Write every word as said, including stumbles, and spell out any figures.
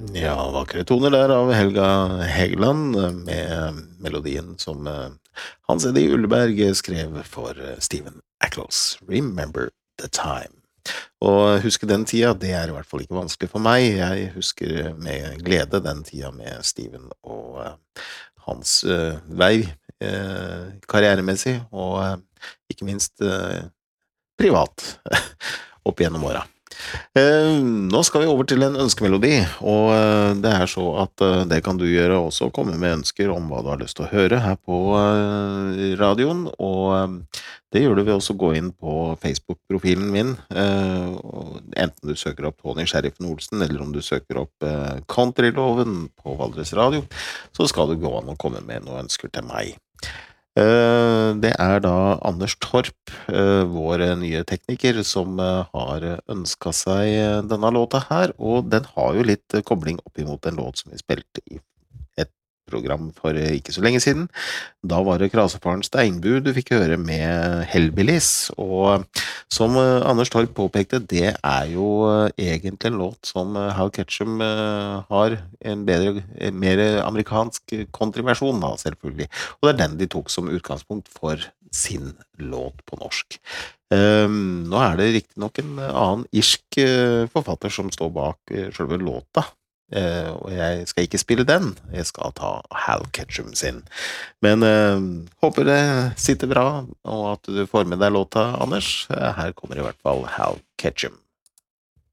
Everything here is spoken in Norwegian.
Ja, vakre toner der av Helga Hegeland med melodien som eh, Hans Eddie Ulleberg skrev for eh, Stephen Ackles, Remember the Time. Og huske den tida, det er i hvert fall ikke vanskelig for meg. Jeg husker med glede den tida med Stephen og eh, hans eh, vei eh, karrieremessig, og eh, ikke minst eh, privat opp gjennom åra. Eh, nå skal vi over til en ønskemelodi, og eh, det er så at eh, det kan du gjøre også, komme med ønsker om hva du har lyst til å høre her på eh, radioen, og eh, det gjør du ved også gå inn på Facebook-profilen min, eh, og enten du søker opp Tony Sheriffen Olsen, eller om du søker opp eh, Countryloven på Valdres Radio, så skal du gå an og komme med noen ønsker til meg. Eh, Det er da Anders Torp, eh, vår nye tekniker, som eh, har ønsket seg eh, denne låta her, og den har jo litt eh, kobling opp imot en låt som vi spilte i et program for eh, ikke så lenge siden. Da var det Krasefaren Steinbu du fikk høre med Hellbillies, og som eh, Anders Torp påpekte, det er jo eh, egentlig en låt som eh, Hal Ketchum eh, har en bedre, en mer amerikansk countryversjon da, selvfølgelig. Og det er den de tok som utgangspunkt for sin låt på norsk. Um, nå er det riktig nok en annen irsk eh, forfatter som står bak uh, selve låta. Eh, og jeg skal ikke spille den, jeg skal ta Hal Ketchum sin. Men eh, håper det sitter bra, og at du får med deg låta, Anders. Eh, Her kommer i hvert fall Hal Ketchum.